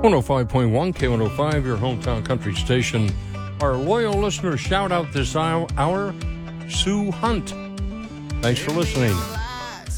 105.1 K105, your hometown country station. Our loyal listener shout out this hour, Sue Hunt. Thanks for listening.